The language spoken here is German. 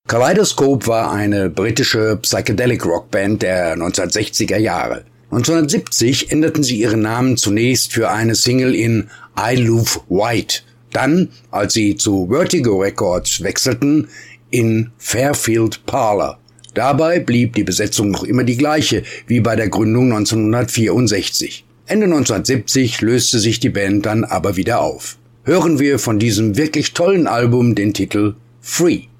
Kaleidoscope war eine britische Psychedelic-Rockband der 1960er Jahre. 1970 änderten sie ihren Namen zunächst für eine Single in I Love White. Dann, als sie zu Vertigo Records wechselten, in Fairfield Parlour. Dabei blieb die Besetzung noch immer die gleiche wie bei der Gründung 1964. Ende 1970 löste sich die Band dann aber wieder auf. Hören wir von diesem wirklich tollen Album den Titel Free.